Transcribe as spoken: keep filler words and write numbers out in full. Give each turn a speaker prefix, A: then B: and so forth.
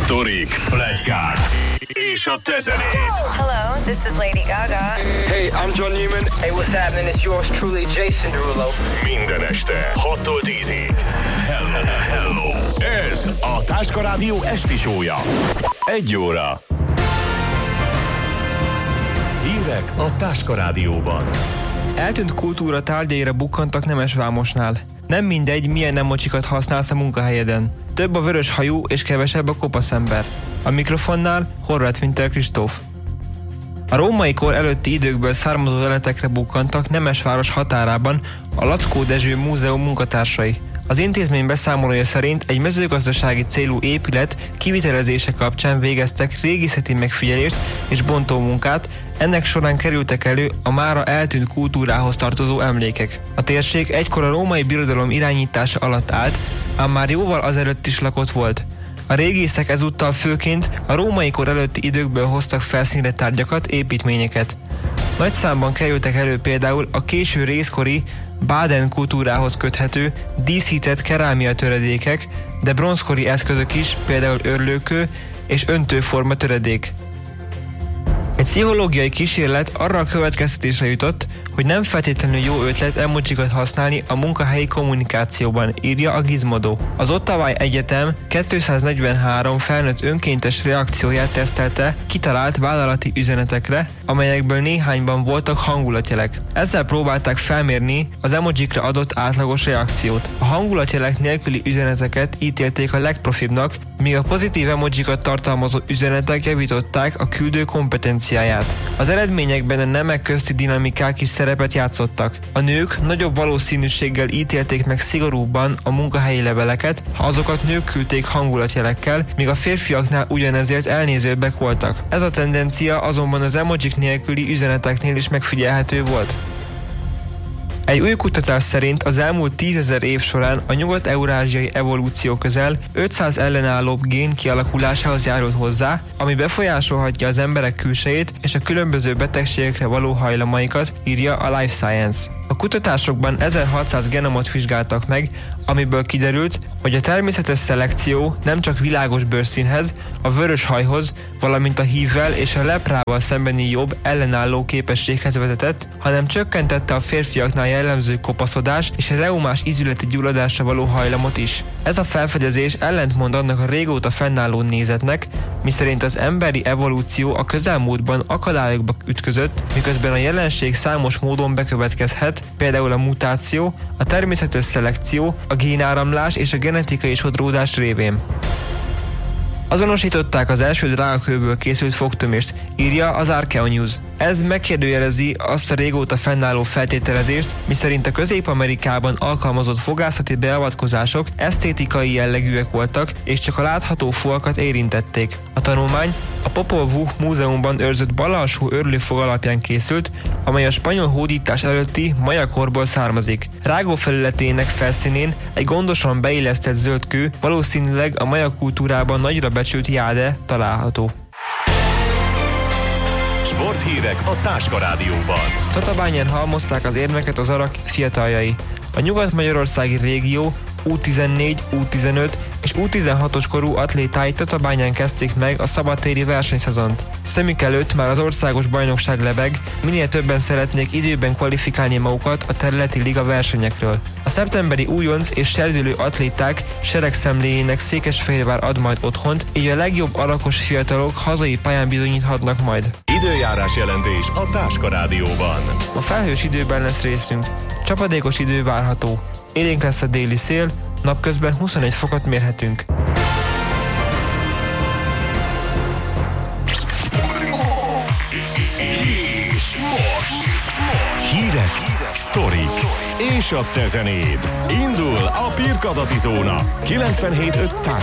A: Sztorik, pletykák és a te zenéd.
B: Hello, this is Lady Gaga.
C: Hey, I'm John Newman. Hey, what's happening? It's yours truly, Jason Derulo.
A: Minden este hattól tízig. Hello, hello. Ez a Táska Rádió esti show-ja. Egy óra. Hírek a Táska Rádióban.
D: Eltűnt kultúra tárgyaira bukkantak Nemesvámosnál. Nem mindegy, milyen emocsikat használsz a munkahelyeden. Több a vörös hajú és kevesebb a kopasz ember. A mikrofonnál Horváth Winter Kristóf. A római kor előtti időkből származó leletekre bukkantak Nemesváros határában a Lackó Dezső Múzeum munkatársai. Az intézmény beszámolója szerint egy mezőgazdasági célú épület kivitelezése kapcsán végeztek régészeti megfigyelést és bontómunkát, ennek során kerültek elő a mára eltűnt kultúrához tartozó emlékek. A térség egykor a római birodalom irányítása alatt állt, ám már jóval azelőtt is lakott volt. A régészek ezúttal főként a római kor előtti időkből hoztak felszínre tárgyakat, építményeket. Nagy számban kerültek elő például a késő rézkori Baden kultúrához köthető, díszített kerámia töredékek, de bronzkori eszközök is, például örlőkő és öntőforma töredék. Egy pszichológiai kísérlet arra a következtetésre jutott, hogy nem feltétlenül jó ötlet emocsikat használni a munkahelyi kommunikációban, írja a Gizmodo. Az Ottawa Egyetem kétszáznegyvenhárom felnőtt önkéntes reakcióját tesztelte kitalált vállalati üzenetekre, amelyekből néhányban voltak hangulatjelek. Ezzel próbálták felmérni az emojikra adott átlagos reakciót. A hangulatjelek nélküli üzeneteket ítélték a legprofibbnak, míg a pozitív emojikat tartalmazó üzenetek javították a küldő kompetenciáját. Az eredményekben a nemek közti dinamikák is szerepet játszottak. A nők nagyobb valószínűséggel ítélték meg szigorúbban a munkahelyi leveleket, ha azokat nők küldték hangulatjelekkel, míg a férfiaknál ugyanezért elnézőbbek voltak. Ez a tendencia azonban az emojik nélküli üzeneteknél is megfigyelhető volt. Egy új kutatás szerint az elmúlt tízezer év során a nyugat-eurázsiai evolúció közel ötszáz ellenállóbb gén kialakulásához járult hozzá, ami befolyásolhatja az emberek külsejét és a különböző betegségekre való hajlamaikat, írja a Life Science. A kutatásokban ezerhatszáz genomot vizsgáltak meg, amiből kiderült, hogy a természetes szelekció nem csak világos bőrszínhez, a vörös hajhoz, valamint a hívvel és a leprával szembeni jobb ellenálló képességhez vezetett, hanem csökkentette a férfiaknál jellemző kopaszodás és a reumás ízületi gyulladásra való hajlamot is. Ez a felfedezés ellentmond annak a régóta fennálló nézetnek, miszerint az emberi evolúció a közelmúltban akadályokba ütközött, miközben a jelenség számos módon bekövetkezhet, például a mutáció, a természetes szelekció, a génáramlás és a genetikai sodródás révén. Azonosították az első drágakőből készült fogtömést, írja az Archaeo News. Ez megkérdőjelezi azt a régóta fennálló feltételezést, miszerint a Közép-Amerikában alkalmazott fogászati beavatkozások esztétikai jellegűek voltak, és csak a látható fogakat érintették. A tanulmány a Popol Vuh múzeumban őrzött bal alsó örlőfog alapján készült, amely a spanyol hódítás előtti maja korból származik. Rágó felületének felszínén egy gondosan beillesztett zöld kő, valószínűleg a maja kultúrában nagyra becsült jáde található.
A: Sporthírek a Táska Rádióban.
D: Tatabányán halmozták az érmeket az arak fiataljai. A nyugat-magyarországi régió U tizennégy, U tizenöt és U tizenhatos korú atlétái Tatabányán kezdték meg a szabadtéri versenyszezont. Szemük előtt már az országos bajnokság lebeg, minél többen szeretnék időben kvalifikálni magukat a területi liga versenyekről. A szeptemberi újonc és serdülő atléták seregszemléjének Székesfehérvár ad majd otthont, így a legjobb alakos fiatalok hazai pályán bizonyíthatnak majd.
A: Időjárás jelentés a Táska Rádióban.
D: A felhős időben lesz részünk. Csapadékos idő várható. Élénk lesz a déli szél, napközben huszonegy fokot mérhetünk.
A: És most, most hírek, sztorik és a te zenéd. Indul a Pirkadati Zóna kilencvenhét öt